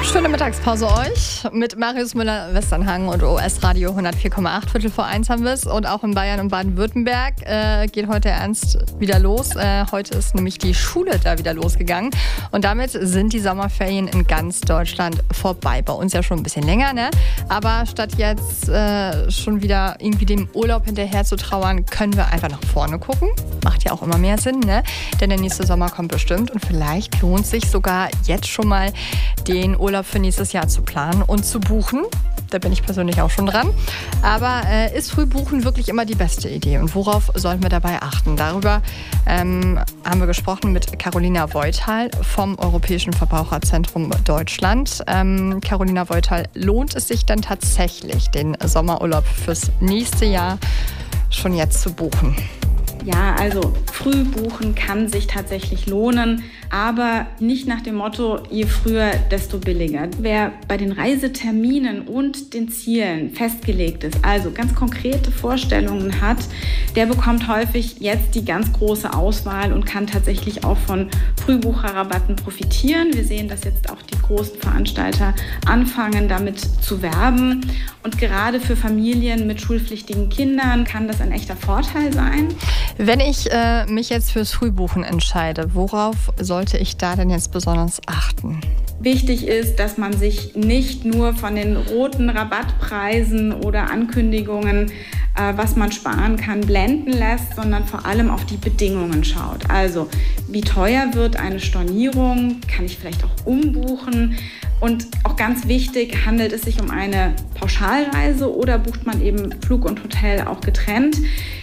Schöne Mittagspause euch mit Marius Müller-Westernhagen und OS Radio 104,8. Viertel vor 1 haben wir es. Und auch in Bayern und Baden-Württemberg geht heute ernst wieder los. Heute ist nämlich die Schule da wieder losgegangen. Und damit sind die Sommerferien in ganz Deutschland vorbei. Bei uns ja schon ein bisschen länger, ne? Aber statt jetzt schon wieder irgendwie dem Urlaub hinterher zu trauern, können wir einfach nach vorne gucken. Macht ja auch immer mehr Sinn, ne? Denn der nächste Sommer kommt bestimmt. Und vielleicht lohnt sich sogar jetzt schon mal den Urlaub für nächstes Jahr zu planen und zu buchen. Da bin ich persönlich auch schon dran. Aber ist Frühbuchen wirklich immer die beste Idee? Und worauf sollten wir dabei achten? Darüber haben wir gesprochen mit Carolina Voithal vom Europäischen Verbraucherzentrum Deutschland. Carolina Voithal, lohnt es sich dann tatsächlich, den Sommerurlaub fürs nächste Jahr schon jetzt zu buchen? Ja, also früh buchen kann sich tatsächlich lohnen, aber nicht nach dem Motto, je früher, desto billiger. Wer bei den Reiseterminen und den Zielen festgelegt ist, also ganz konkrete Vorstellungen hat, der bekommt häufig jetzt die ganz große Auswahl und kann tatsächlich auch von Frühbucherrabatten profitieren. Wir sehen, dass jetzt auch die großen Veranstalter anfangen, damit zu werben. Und gerade für Familien mit schulpflichtigen Kindern kann das ein echter Vorteil sein. Wenn ich mich jetzt fürs Frühbuchen entscheide, worauf sollte ich da denn jetzt besonders achten? Wichtig ist, dass man sich nicht nur von den roten Rabattpreisen oder Ankündigungen, was man sparen kann, blenden lässt, sondern vor allem auf die Bedingungen schaut. Also, wie teuer wird eine Stornierung? Kann ich vielleicht auch umbuchen? Und auch ganz wichtig, handelt es sich um eine Pauschalreise oder bucht man eben Flug und Hotel auch getrennt?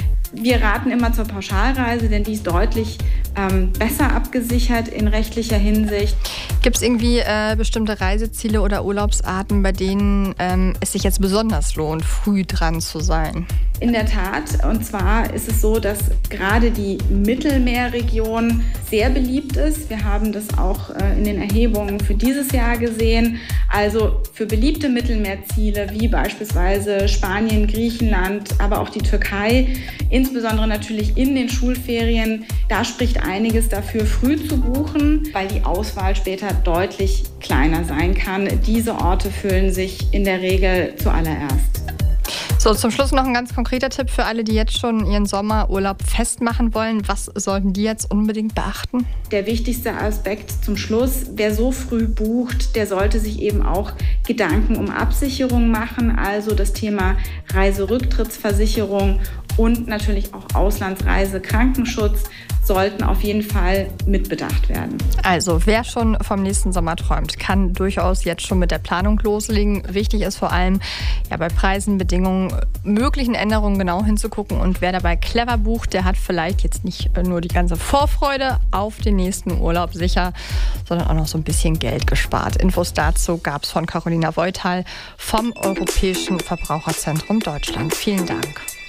Wir raten immer zur Pauschalreise, denn die ist deutlich besser abgesichert in rechtlicher Hinsicht. Gibt es irgendwie bestimmte Reiseziele oder Urlaubsarten, bei denen es sich jetzt besonders lohnt, früh dran zu sein? In der Tat. Und zwar ist es so, dass gerade die Mittelmeerregion sehr beliebt ist. Wir haben das auch in den Erhebungen für dieses Jahr gesehen. Also für beliebte Mittelmeerziele wie beispielsweise Spanien, Griechenland, aber auch die Türkei, insbesondere natürlich in den Schulferien, da spricht einiges dafür, früh zu buchen, weil die Auswahl später deutlich kleiner sein kann. Diese Orte füllen sich in der Regel zuallererst. So, zum Schluss noch ein ganz konkreter Tipp für alle, die jetzt schon ihren Sommerurlaub festmachen wollen. Was sollten die jetzt unbedingt beachten? Der wichtigste Aspekt zum Schluss, wer so früh bucht, der sollte sich eben auch Gedanken um Absicherung machen, also das Thema Reiserücktrittsversicherung und natürlich auch Auslandsreise, Krankenschutz sollten auf jeden Fall mitbedacht werden. Also wer schon vom nächsten Sommer träumt, kann durchaus jetzt schon mit der Planung loslegen. Wichtig ist vor allem, ja, bei Preisen, Bedingungen, möglichen Änderungen genau hinzugucken. Und wer dabei clever bucht, der hat vielleicht jetzt nicht nur die ganze Vorfreude auf den nächsten Urlaub sicher, sondern auch noch so ein bisschen Geld gespart. Infos dazu gab es von Carolina Voithal vom Europäischen Verbraucherzentrum Deutschland. Vielen Dank.